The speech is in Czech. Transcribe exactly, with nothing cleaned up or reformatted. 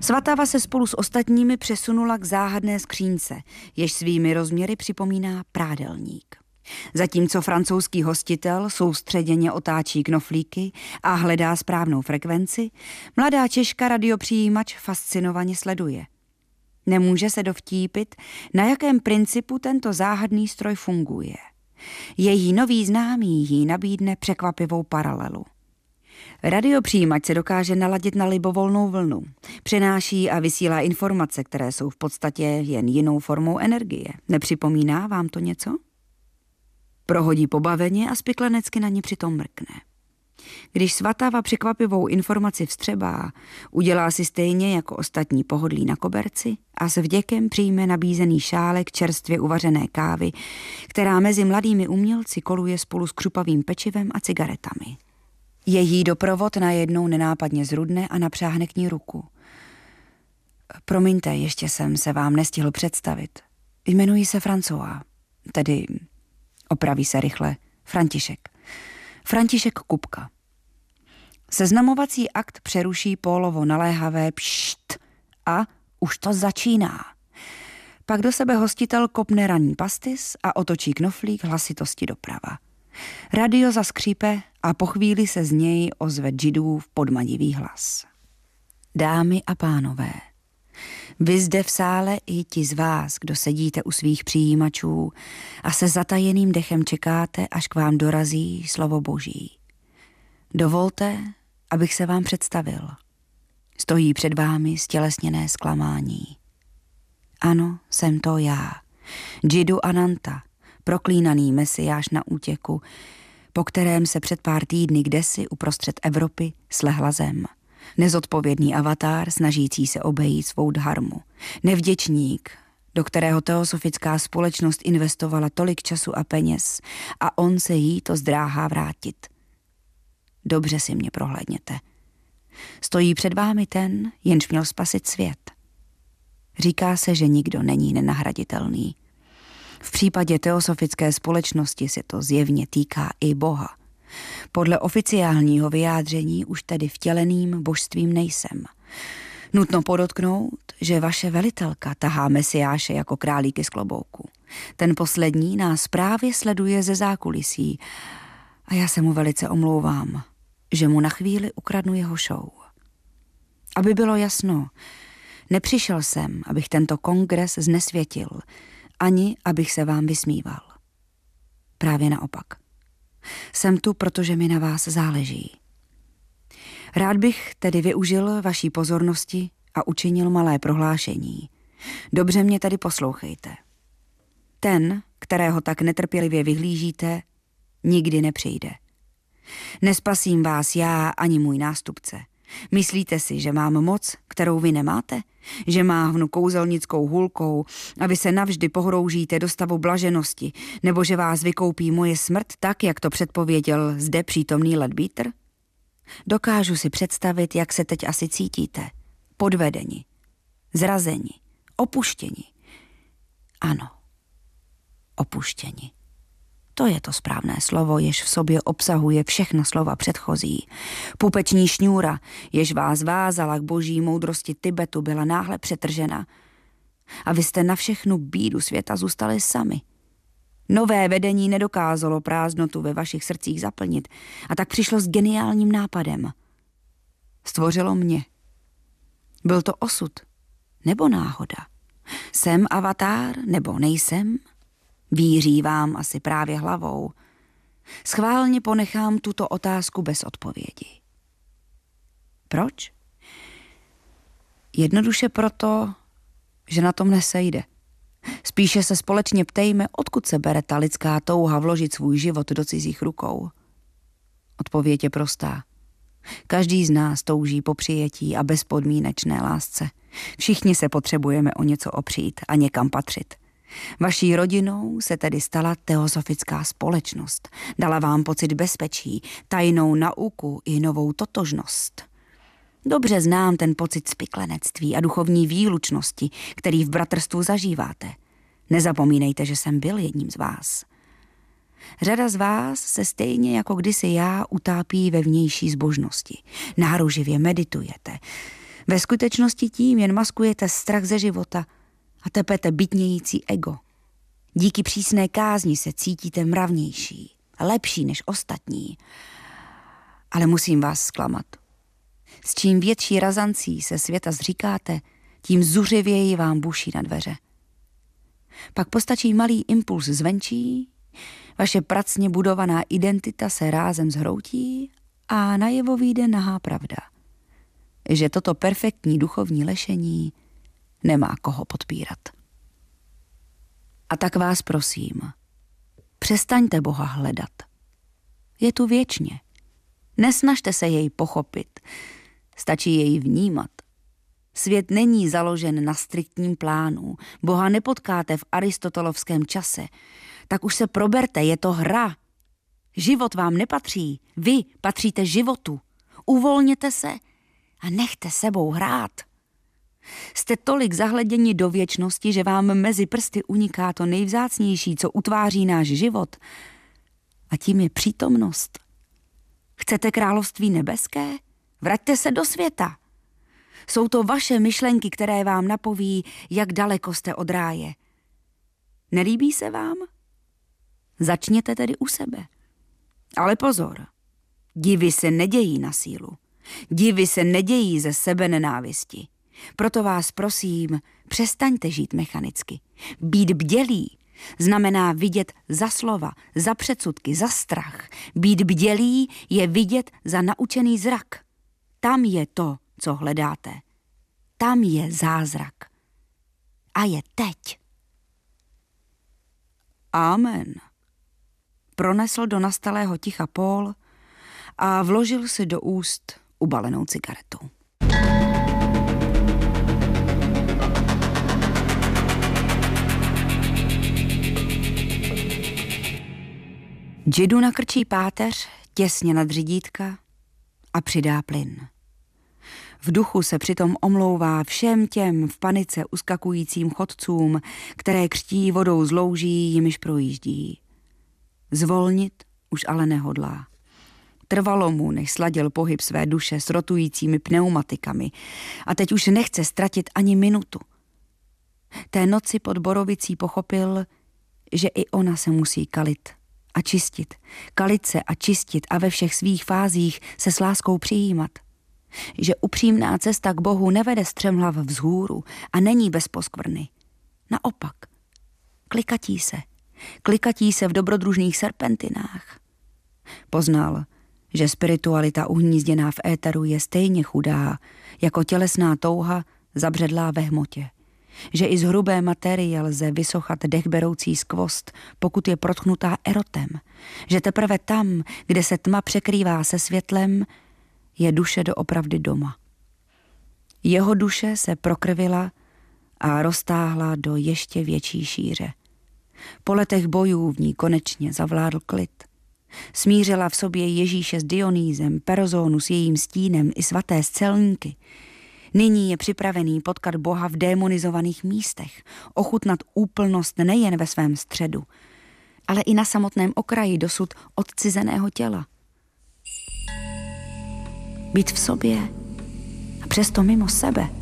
Svatava se spolu s ostatními přesunula k záhadné skřínce, jež svými rozměry připomíná prádelník. Zatímco francouzský hostitel soustředěně otáčí knoflíky a hledá správnou frekvenci, mladá Češka radiopřijímač fascinovaně sleduje. Nemůže se dovtípit, na jakém principu tento záhadný stroj funguje. Její nový známý jí nabídne překvapivou paralelu. Radiopřijímač se dokáže naladit na libovolnou vlnu. Přenáší a vysílá informace, které jsou v podstatě jen jinou formou energie. Nepřipomíná vám to něco? Prohodí pobaveně a spiklenecky na ní přitom mrkne. Když Svatava překvapivou informaci vstřebá, udělá si stejně jako ostatní pohodlí na koberci a s vděkem přijme nabízený šálek čerstvě uvařené kávy, která mezi mladými umělci koluje spolu s křupavým pečivem a cigaretami. Její doprovod najednou nenápadně zrudne a napřáhne k ní ruku. Promiňte, ještě jsem se vám nestihl představit. Jmenuji se François, tedy opraví se rychle František. František Kupka. Seznamovací akt přeruší Pólovo naléhavé pšt a už to začíná. Pak do sebe hostitel kopne ranní pastis a otočí knoflík hlasitosti doprava. Radio zaskřípe a po chvíli se z něj ozve džidův podmadivý hlas. Dámy a pánové, vy zde v sále i ti z vás, kdo sedíte u svých přijímačů a se zatajeným dechem čekáte, až k vám dorazí slovo Boží. Dovolte, abych se vám představil. Stojí před vámi stělesněné zklamání. Ano, jsem to já, Džidu Ananta, proklínaný mesiáš na útěku, po kterém se před pár týdny kdesi uprostřed Evropy slehla zem. Nezodpovědný avatar, snažící se obejít svou dharmu. Nevděčník, do kterého teosofická společnost investovala tolik času a peněz a on se jí to zdráhá vrátit. Dobře si mě prohlédněte. Stojí před vámi ten, jenž měl spasit svět. Říká se, že nikdo není nenahraditelný. V případě teosofické společnosti se to zjevně týká i Boha. Podle oficiálního vyjádření už tedy vtěleným božstvím nejsem. Nutno podotknout, že vaše velitelka tahá mesiáše jako králíky z klobouku. Ten poslední nás právě sleduje ze zákulisí a já se mu velice omlouvám, že mu na chvíli ukradnu jeho show. Aby bylo jasno, nepřišel jsem, abych tento kongres znesvětil, ani abych se vám vysmíval. Právě naopak. Jsem tu, protože mi na vás záleží. Rád bych tedy využil vaší pozornosti a učinil malé prohlášení. Dobře mě tady poslouchejte. Ten, kterého tak netrpělivě vyhlížíte, nikdy nepřijde. Nespasím vás já ani můj nástupce. Myslíte si, že mám moc, kterou vy nemáte? Že mávnu kouzelnickou hůlkou a vy se navždy pohroužíte do stavu blaženosti, nebo že vás vykoupí moje smrt tak, jak to předpověděl zde přítomný Leadbeater? Dokážu si představit, jak se teď asi cítíte. Podvedeni, zrazeni, opuštěni. Ano, opuštěni. To je to správné slovo, jež v sobě obsahuje všechna slova předchozí. Pupeční šňůra, jež vás vázala k boží moudrosti Tibetu, byla náhle přetržena. A vy jste na všechnu bídu světa zůstali sami. Nové vedení nedokázalo prázdnotu ve vašich srdcích zaplnit a tak přišlo s geniálním nápadem. Stvořilo mě. Byl to osud nebo náhoda? Jsem avatar nebo nejsem? Víří vám asi právě hlavou. Schválně ponechám tuto otázku bez odpovědi. Proč? Jednoduše proto, že na tom nesejde. Spíše se společně ptejme, odkud se bere ta lidská touha vložit svůj život do cizích rukou. Odpověď je prostá. Každý z nás touží po přijetí a bezpodmínečné lásce. Všichni se potřebujeme o něco opřít a někam patřit. Vaší rodinou se tedy stala teosofická společnost. Dala vám pocit bezpečí, tajnou nauku i novou totožnost. Dobře znám ten pocit spiklenectví a duchovní výlučnosti, který v bratrstvu zažíváte. Nezapomínejte, že jsem byl jedním z vás. Řada z vás se stejně jako kdysi já utápí ve vnější zbožnosti. Náruživě meditujete. Ve skutečnosti tím jen maskujete strach ze života a tepete bytnějící ego. Díky přísné kázni se cítíte mravnější, lepší než ostatní. Ale musím vás zklamat. S čím větší razancí se světa zříkáte, tím zuřivěji vám buší na dveře. Pak postačí malý impuls zvenčí, vaše pracně budovaná identita se rázem zhroutí a najevo vyjde nahá pravda, že toto perfektní duchovní lešení nemá koho podpírat. A tak vás prosím, přestaňte Boha hledat. Je tu věčně. Nesnažte se jej pochopit, stačí jej vnímat. Svět není založen na striktním plánu. Boha nepotkáte v aristotelovském čase. Tak už se proberte, je to hra. Život vám nepatří, vy patříte životu. Uvolněte se a nechte sebou hrát. Jste tolik zahleděni do věčnosti, že vám mezi prsty uniká to nejvzácnější, co utváří náš život. A tím je přítomnost. Chcete království nebeské? Vraťte se do světa. Jsou to vaše myšlenky, které vám napoví, jak daleko jste od ráje. Nelíbí se vám? Začněte tedy u sebe. Ale pozor, divy se nedějí na sílu. Divy se nedějí ze sebe nenávisti. Proto vás prosím, přestaňte žít mechanicky. Být bdělý znamená vidět za slova, za předsudky, za strach. Být bdělý je vidět za naučený zrak. Tam je to, co hledáte. Tam je zázrak. A je teď. Amen. Pronesl do nastalého ticha Paul a vložil si do úst ubalenou cigaretu. Jidu nakrčí páteř těsně nad řidítka a přidá plyn. V duchu se přitom omlouvá všem těm v panice uskakujícím chodcům, které křtí vodou z louží, jimiž projíždí. Zvolnit už ale nehodlá. Trvalo mu, než sladil pohyb své duše s rotujícími pneumatikami a teď už nechce ztratit ani minutu. Té noci pod Borovicí pochopil, že i ona se musí kalit a čistit, kalit se a čistit a ve všech svých fázích se s láskou přijímat. Že upřímná cesta k Bohu nevede střemhlav vzhůru a není bez poskvrny. Naopak, klikatí se, klikatí se v dobrodružných serpentinách. Poznal, že spiritualita uhnízděná v éteru je stejně chudá, jako tělesná touha zabředlá ve hmotě. Že i z hrubé materie lze vysochat dechberoucí skvost, pokud je protchnutá erotem. Že teprve tam, kde se tma překrývá se světlem, je duše doopravdy doma. Jeho duše se prokrvila a roztáhla do ještě větší šíře. Po letech bojů v ní konečně zavládl klid. Smířila v sobě Ježíše s Dionýzem, Perozónu s jejím stínem i svaté scelníky. Nyní je připravený potkat Boha v démonizovaných místech, ochutnat úplnost nejen ve svém středu, ale i na samotném okraji dosud odcizeného těla. Být v sobě a přesto mimo sebe.